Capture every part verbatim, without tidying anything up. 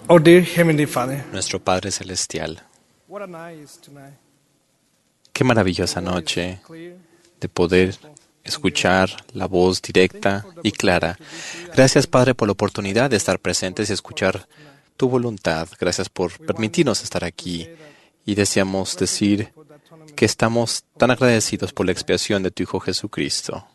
Our dear Heavenly Father, Nuestro Padre Celestial, what a night is tonight. qué maravillosa noche de poder escuchar la voz directa y clara. Gracias, Padre, por la oportunidad de estar presentes y escuchar tu voluntad. Gracias por permitirnos estar aquí. Y deseamos decir que estamos tan agradecidos por la expiación de tu Hijo Jesucristo.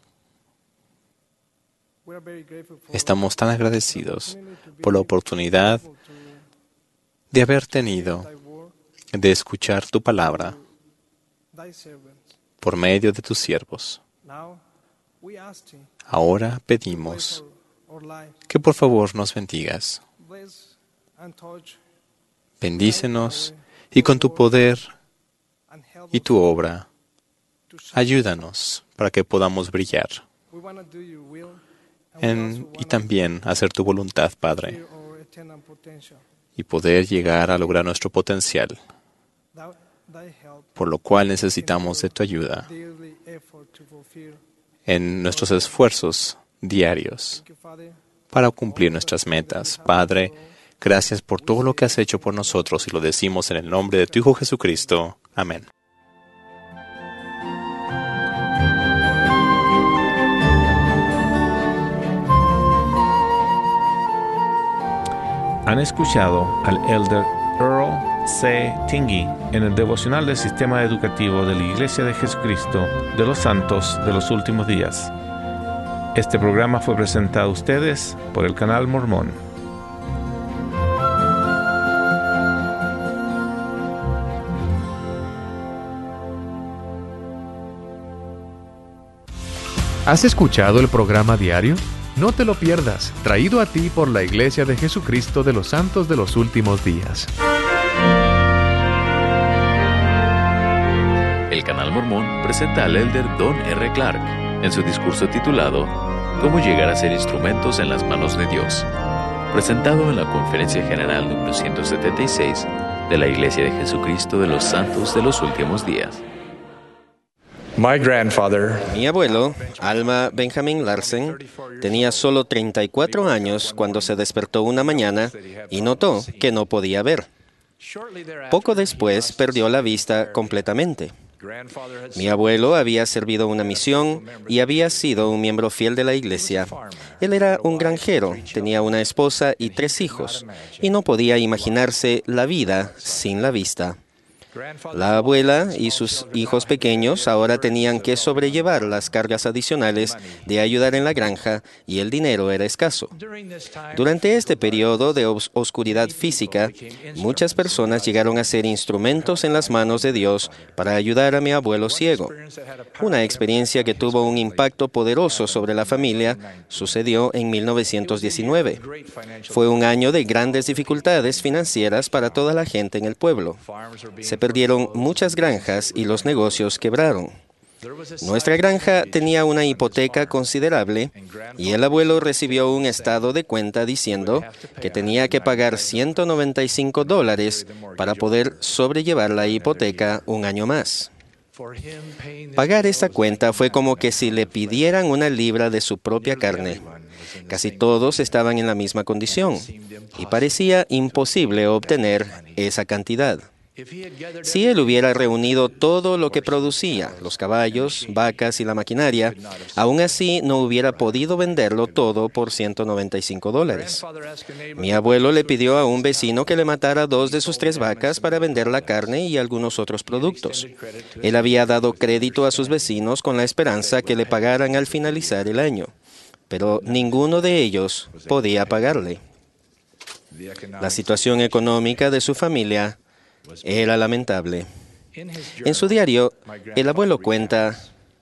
Estamos tan agradecidos por la oportunidad de haber tenido de escuchar tu palabra por medio de tus siervos. Ahora pedimos que por favor nos bendigas. Bendícenos y con tu poder y tu obra, ayúdanos para que podamos brillar en, y también hacer tu voluntad, Padre, y poder llegar a lograr nuestro potencial, por lo cual necesitamos de tu ayuda en nuestros esfuerzos diarios para cumplir nuestras metas. Padre, gracias por todo lo que has hecho por nosotros y lo decimos en el nombre de tu Hijo Jesucristo. Amén. Han escuchado al Elder Earl C. Tingey en el devocional del Sistema Educativo de la Iglesia de Jesucristo de los Santos de los Últimos Días. Este programa fue presentado a ustedes por el Canal Mormón. ¿Has escuchado el programa diario? No te lo pierdas, traído a ti por la Iglesia de Jesucristo de los Santos de los Últimos Días. El Canal Mormón presenta al Elder Don R. Clark en su discurso titulado ¿Cómo llegar a ser instrumentos en las manos de Dios?, presentado en la Conferencia General número ciento setenta y seis de la Iglesia de Jesucristo de los Santos de los Últimos Días. My grandfather, Mi abuelo, Alma Benjamin Larsen, tenía solo treinta y cuatro años cuando se despertó una mañana y notó que no podía ver. Poco después perdió la vista completamente. Mi abuelo había servido una misión y había sido un miembro fiel de la iglesia. Él era un granjero, tenía una esposa y tres hijos, y no podía imaginarse la vida sin la vista. La abuela y sus hijos pequeños ahora tenían que sobrellevar las cargas adicionales de ayudar en la granja y el dinero era escaso. Durante este periodo de os- oscuridad física, muchas personas llegaron a ser instrumentos en las manos de Dios para ayudar a mi abuelo ciego. Una experiencia que tuvo un impacto poderoso sobre la familia sucedió en mil novecientos diecinueve. Fue un año de grandes dificultades financieras para toda la gente en el pueblo. Se perdieron muchas granjas y los negocios quebraron. Nuestra granja tenía una hipoteca considerable y el abuelo recibió un estado de cuenta diciendo que tenía que pagar ciento noventa y cinco dólares para poder sobrellevar la hipoteca un año más. Pagar esta cuenta fue como que si le pidieran una libra de su propia carne. Casi todos estaban en la misma condición y parecía imposible obtener esa cantidad. Si él hubiera reunido todo lo que producía, los caballos, vacas y la maquinaria, aún así no hubiera podido venderlo todo por ciento noventa y cinco dólares. Mi abuelo le pidió a un vecino que le matara dos de sus tres vacas para vender la carne y algunos otros productos. Él había dado crédito a sus vecinos con la esperanza que le pagaran al finalizar el año, pero ninguno de ellos podía pagarle. La situación económica de su familia era lamentable. En su diario, el abuelo cuenta: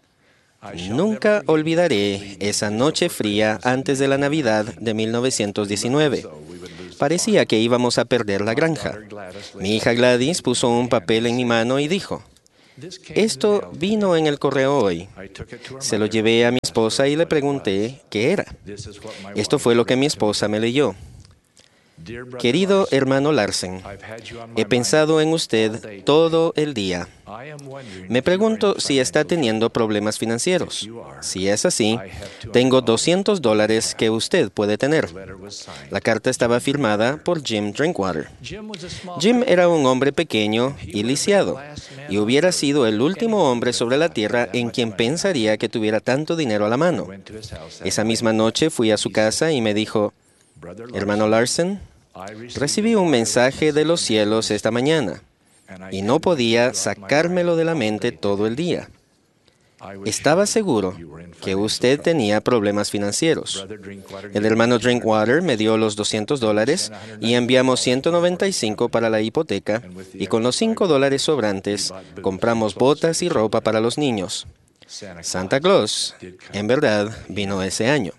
nunca olvidaré esa noche fría antes de la Navidad de mil novecientos diecinueve. Parecía que íbamos a perder la granja. Mi hija Gladys puso un papel en mi mano y dijo: esto vino en el correo hoy. Se lo llevé a mi esposa y le pregunté qué era. Esto fue lo que mi esposa me leyó. Querido hermano Larsen, he pensado en usted todo el día. Me pregunto si está teniendo problemas financieros. Si es así, tengo doscientos dólares que usted puede tener. La carta estaba firmada por Jim Drinkwater. Jim era un hombre pequeño y lisiado, y hubiera sido el último hombre sobre la tierra en quien pensaría que tuviera tanto dinero a la mano. Esa misma noche fui a su casa y me dijo, hermano Larsen, recibí un mensaje de los cielos esta mañana y no podía sacármelo de la mente todo el día. Estaba seguro que usted tenía problemas financieros. El hermano Drinkwater me dio los doscientos dólares y enviamos ciento noventa y cinco para la hipoteca, y con los cinco dólares sobrantes compramos botas y ropa para los niños. Santa Claus, en verdad, vino ese año.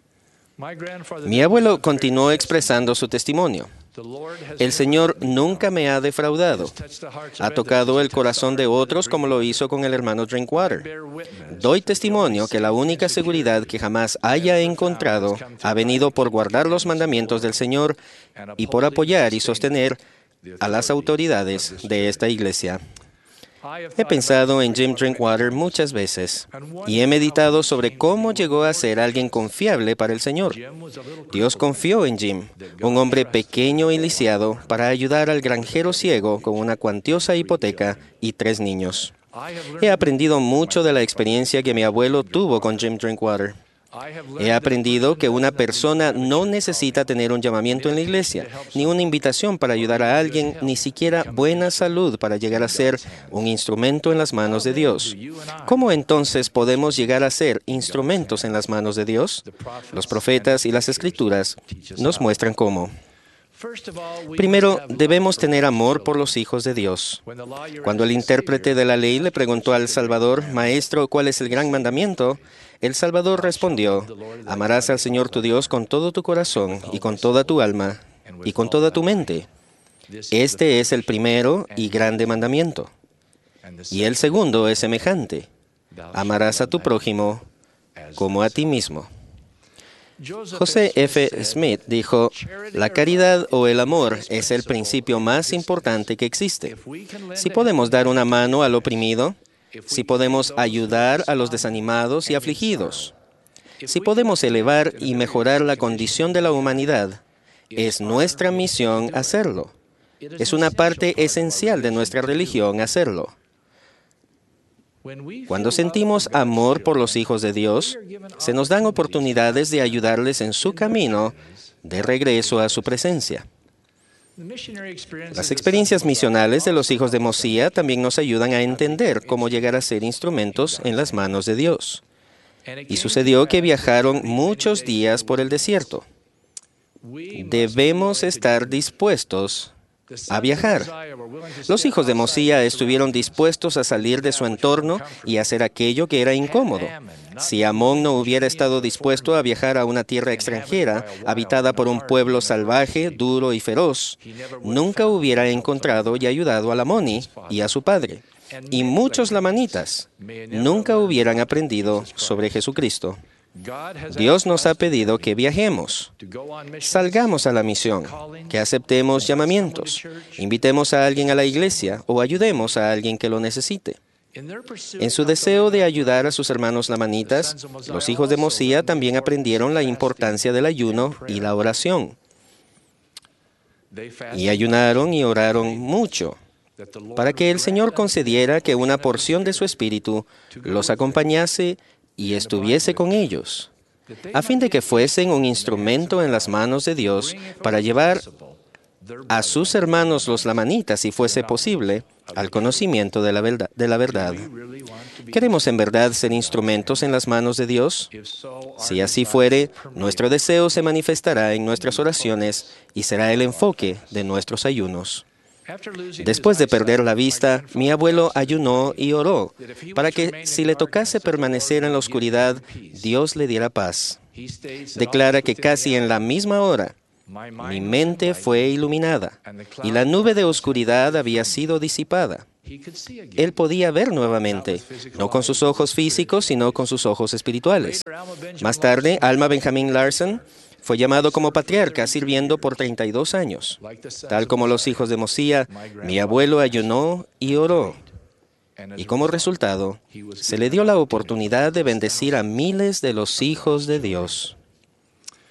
Mi abuelo continuó expresando su testimonio. El Señor nunca me ha defraudado. Ha tocado el corazón de otros como lo hizo con el hermano Drinkwater. Doy testimonio que la única seguridad que jamás haya encontrado ha venido por guardar los mandamientos del Señor y por apoyar y sostener a las autoridades de esta iglesia. He pensado en Jim Drinkwater muchas veces y he meditado sobre cómo llegó a ser alguien confiable para el Señor. Dios confió en Jim, un hombre pequeño y lisiado, para ayudar al granjero ciego con una cuantiosa hipoteca y tres niños. He aprendido mucho de la experiencia que mi abuelo tuvo con Jim Drinkwater. He aprendido que una persona no necesita tener un llamamiento en la iglesia, ni una invitación para ayudar a alguien, ni siquiera buena salud para llegar a ser un instrumento en las manos de Dios. ¿Cómo entonces podemos llegar a ser instrumentos en las manos de Dios? Los profetas y las Escrituras nos muestran cómo. Primero, debemos tener amor por los hijos de Dios. Cuando el intérprete de la ley le preguntó al Salvador, Maestro, ¿cuál es el gran mandamiento?, el Salvador respondió, amarás al Señor tu Dios con todo tu corazón y con toda tu alma y con toda tu mente. Este es el primero y grande mandamiento. Y el segundo es semejante. Amarás a tu prójimo como a ti mismo. José F. Smith dijo, la caridad o el amor es el principio más importante que existe. Si podemos dar una mano al oprimido, si podemos ayudar a los desanimados y afligidos, si podemos elevar y mejorar la condición de la humanidad, es nuestra misión hacerlo. Es una parte esencial de nuestra religión hacerlo. Cuando sentimos amor por los hijos de Dios, se nos dan oportunidades de ayudarles en su camino de regreso a su presencia. Las experiencias misionales de los hijos de Mosiah también nos ayudan a entender cómo llegar a ser instrumentos en las manos de Dios. Y sucedió que viajaron muchos días por el desierto. Debemos estar dispuestos a viajar. Los hijos de Mosiah estuvieron dispuestos a salir de su entorno y hacer aquello que era incómodo. Si Amón no hubiera estado dispuesto a viajar a una tierra extranjera, habitada por un pueblo salvaje, duro y feroz, nunca hubiera encontrado y ayudado a Lamoni y a su padre. Y muchos lamanitas nunca hubieran aprendido sobre Jesucristo. Dios nos ha pedido que viajemos, salgamos a la misión, que aceptemos llamamientos, invitemos a alguien a la iglesia o ayudemos a alguien que lo necesite. En su deseo de ayudar a sus hermanos lamanitas, los hijos de Mosiah también aprendieron la importancia del ayuno y la oración. Y ayunaron y oraron mucho para que el Señor concediera que una porción de su espíritu los acompañase y estuviese con ellos, a fin de que fuesen un instrumento en las manos de Dios para llevar a sus hermanos los lamanitas, si fuese posible, al conocimiento de la verdad. De la verdad. ¿Queremos en verdad ser instrumentos en las manos de Dios? Si así fuere, nuestro deseo se manifestará en nuestras oraciones y será el enfoque de nuestros ayunos. Después de perder la vista, mi abuelo ayunó y oró para que si le tocase permanecer en la oscuridad, Dios le diera paz. Declara que casi en la misma hora, mi mente fue iluminada y la nube de oscuridad había sido disipada. Él podía ver nuevamente, no con sus ojos físicos, sino con sus ojos espirituales. Más tarde, Alma Benjamin Larsen Fue llamado como patriarca, sirviendo por treinta y dos años. Tal como los hijos de Mosía, mi abuelo ayunó y oró. Y como resultado, se le dio la oportunidad de bendecir a miles de los hijos de Dios.